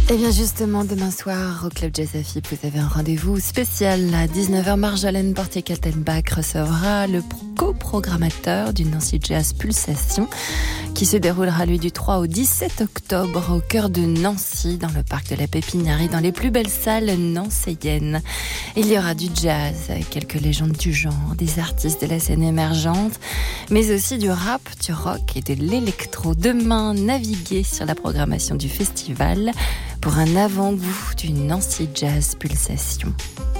Et bien justement, demain soir, au Club Jazz AFIP, vous avez un rendez-vous spécial. À 19h, Marjolaine Portier-Kaltenbach recevra le coprogrammateur du Nancy Jazz Pulsation, qui se déroulera lui du 3 au 17 octobre au cœur de Nancy, dans le parc de la Pépinière, dans les plus belles salles nancéiennes. Il y aura du jazz avec quelques légendes du genre, des artistes de la scène émergente, mais aussi du rap, du rock et de l'électro. Demain, naviguez sur la programmation du festival pour un avant-goût du Nancy Jazz Pulsation.